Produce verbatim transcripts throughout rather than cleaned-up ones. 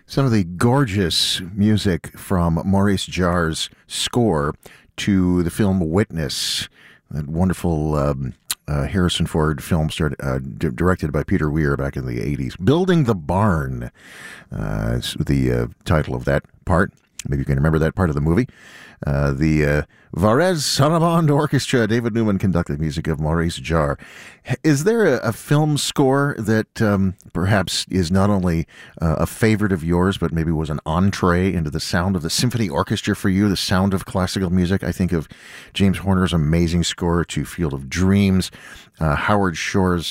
Some of the gorgeous music from Maurice Jarre's score to the film Witness, that wonderful um, uh, Harrison Ford film started, uh, d- directed by Peter Weir back in the eighties. Building the Barn uh, is the uh, title of that part. Maybe you can remember that part of the movie. Uh, the uh, Varese Sarabande Orchestra, David Newman conducted the music of Maurice Jarre. Is there a, a film score that um, perhaps is not only uh, a favorite of yours, but maybe was an entree into the sound of the symphony orchestra for you, the sound of classical music? I think of James Horner's amazing score to Field of Dreams, uh, Howard Shore's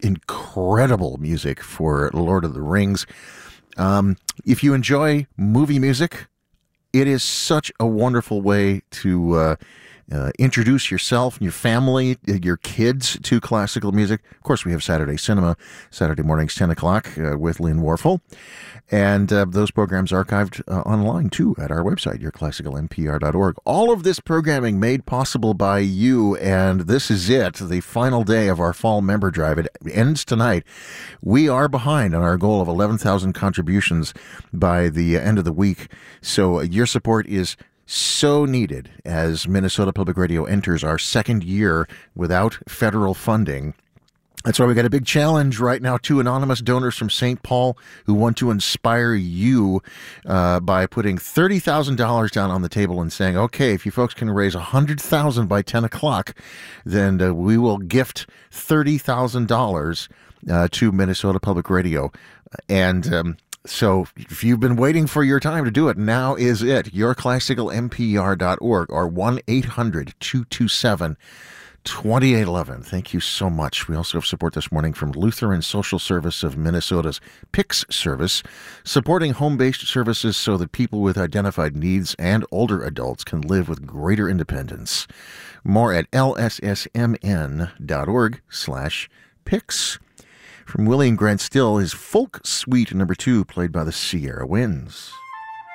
incredible music for Lord of the Rings. Um, if you enjoy movie music, it is such a wonderful way to uh, uh, introduce yourself and your family, your kids to classical music. Of course, we have Saturday Cinema, Saturday mornings, ten o'clock uh, with Lynn Warfel. And uh, those programs archived uh, online, too, at our website, your classical m p r dot org. All of this programming made possible by you, and this is it, the final day of our fall member drive. It ends tonight. We are behind on our goal of eleven thousand contributions by the end of the week, so your support is so needed as Minnesota Public Radio enters our second year without federal funding. That's why we got a big challenge right now. Two anonymous donors from Saint Paul who want to inspire you uh, by putting thirty thousand dollars down on the table and saying, okay, if you folks can raise one hundred thousand dollars by ten o'clock, then uh, we will gift thirty thousand dollars uh, to Minnesota Public Radio. And um, so if you've been waiting for your time to do it, now is it. your classical m p r dot org or one eight hundred two two seven twenty-eight eleven. Thank you so much. We also have support this morning from Lutheran Social Service of Minnesota's P I C S service, supporting home-based services so that people with identified needs and older adults can live with greater independence. More at l s s m n dot org slash P I C S. From William Grant Still, his Folk Suite number two, played by the Sierra Winds.